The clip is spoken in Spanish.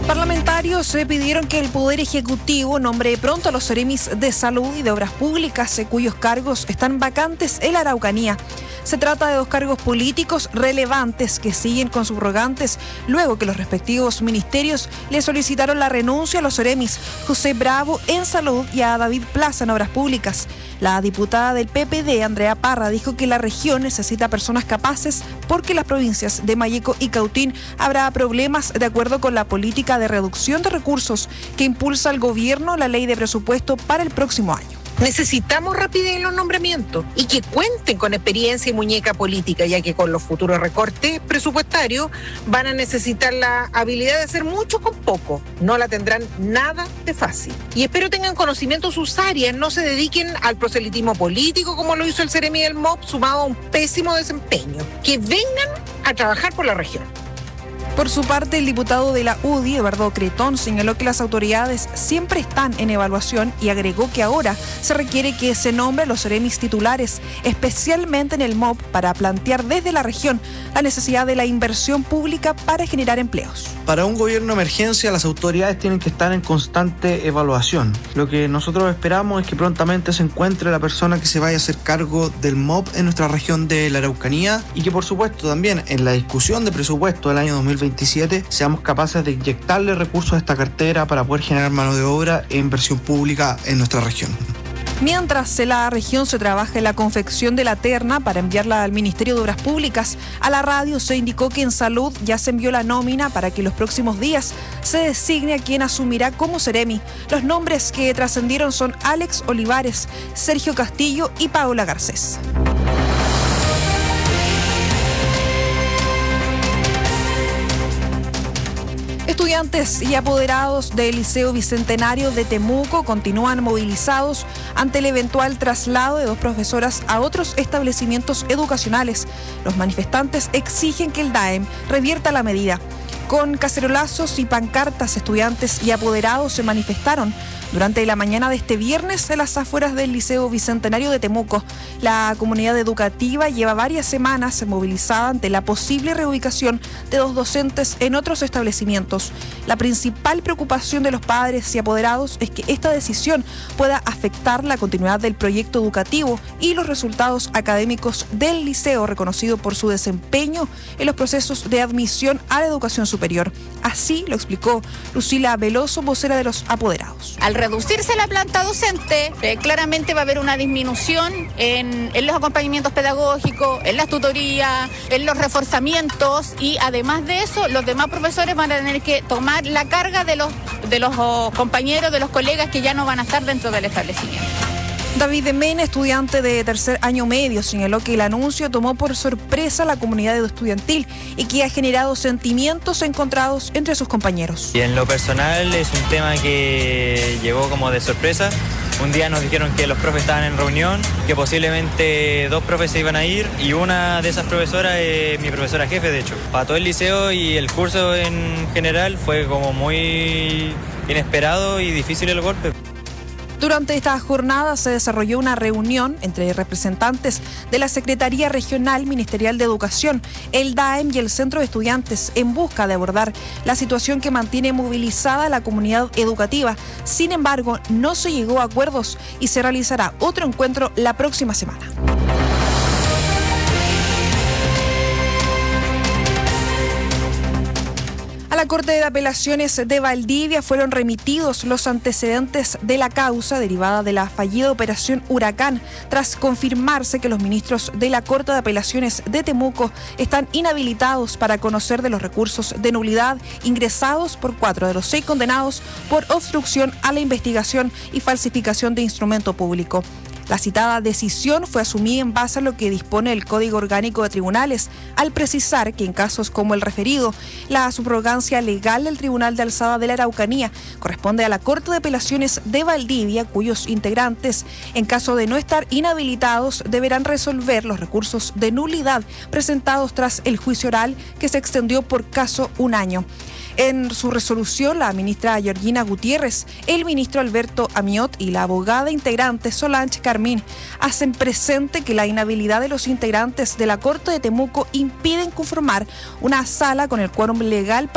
Parlamentarios pidieron que el Poder Ejecutivo nombre pronto a los seremis de Salud y de Obras Públicas, cuyos cargos están vacantes en la Araucanía. Se trata de dos cargos políticos relevantes que siguen con subrogantes luego que los respectivos ministerios le solicitaron la renuncia a los seremis José Bravo en Salud y a David Plaza en Obras Públicas. La diputada del PPD, Andrea Parra, dijo que la región necesita personas capaces porque en las provincias de Malleco y Cautín habrá problemas de acuerdo con la política de reducción de recursos que impulsa el gobierno la ley de presupuesto para el próximo año. Necesitamos rapidez en los nombramientos y que cuenten con experiencia y muñeca política, ya que con los futuros recortes presupuestarios van a necesitar la habilidad de hacer mucho con poco. No la tendrán nada de fácil. Y espero tengan conocimiento de sus áreas, no se dediquen al proselitismo político como lo hizo el Seremi del MOP, sumado a un pésimo desempeño. Que vengan a trabajar por la región. Por su parte, el diputado de la UDI, Eduardo Cretón, señaló que las autoridades siempre están en evaluación y agregó que ahora se requiere que se nombre a los seremis titulares, especialmente en el MOP, para plantear desde la región la necesidad de la inversión pública para generar empleos. Para un gobierno de emergencia, las autoridades tienen que estar en constante evaluación. Lo que nosotros esperamos es que prontamente se encuentre la persona que se vaya a hacer cargo del MOP en nuestra región de la Araucanía y que, por supuesto, también en la discusión de presupuesto del año 2027 seamos capaces de inyectarle recursos a esta cartera para poder generar mano de obra e inversión pública en nuestra región. Mientras en la región se trabaja en la confección de la terna para enviarla al Ministerio de Obras Públicas, a la radio se indicó que en Salud ya se envió la nómina para que los próximos días se designe a quien asumirá como seremi. Los nombres que trascendieron son Alex Olivares, Sergio Castillo y Paola Garcés. Estudiantes y apoderados del Liceo Bicentenario de Temuco continúan movilizados ante el eventual traslado de dos profesoras a otros establecimientos educacionales. Los manifestantes exigen que el DAEM revierta la medida. Con cacerolazos y pancartas, estudiantes y apoderados se manifestaron durante la mañana de este viernes en las afueras del Liceo Bicentenario de Temuco. La comunidad educativa lleva varias semanas movilizada ante la posible reubicación de dos docentes en otros establecimientos. La principal preocupación de los padres y apoderados es que esta decisión pueda afectar la continuidad del proyecto educativo y los resultados académicos del liceo, reconocido por su desempeño en los procesos de admisión a la educación superior. Así lo explicó Lucila Veloso, vocera de los apoderados. Al reducirse la planta docente, claramente va a haber una disminución en los acompañamientos pedagógicos, en las tutorías, en los reforzamientos y además de eso, los demás profesores van a tener que tomar la carga de los compañeros, de los colegas que ya no van a estar dentro del establecimiento. David Mena, estudiante de tercer año medio, señaló que el anuncio tomó por sorpresa a la comunidad estudiantil y que ha generado sentimientos encontrados entre sus compañeros. Y en lo personal es un tema que llegó como de sorpresa. Un día nos dijeron que los profes estaban en reunión, que posiblemente dos profes se iban a ir y una de esas profesoras es mi profesora jefe, de hecho. Para todo el liceo y el curso en general fue como muy inesperado y difícil el golpe. Durante esta jornada se desarrolló una reunión entre representantes de la Secretaría Regional Ministerial de Educación, el DAEM y el Centro de Estudiantes en busca de abordar la situación que mantiene movilizada a la comunidad educativa. Sin embargo, no se llegó a acuerdos y se realizará otro encuentro la próxima semana. A la Corte de Apelaciones de Valdivia fueron remitidos los antecedentes de la causa derivada de la fallida operación Huracán, tras confirmarse que los ministros de la Corte de Apelaciones de Temuco están inhabilitados para conocer de los recursos de nulidad ingresados por 4 de los 6 condenados por obstrucción a la investigación y falsificación de instrumento público. La citada decisión fue asumida en base a lo que dispone el Código Orgánico de Tribunales, al precisar que en casos como el referido, la subrogancia legal del Tribunal de Alzada de la Araucanía corresponde a la Corte de Apelaciones de Valdivia, cuyos integrantes, en caso de no estar inhabilitados, deberán resolver los recursos de nulidad presentados tras el juicio oral que se extendió por caso un año. En su resolución, la ministra Georgina Gutiérrez, el ministro Alberto Amiot y la abogada integrante Solange Carmín hacen presente que la inhabilidad de los integrantes de la Corte de Temuco impiden conformar una sala con el quórum legal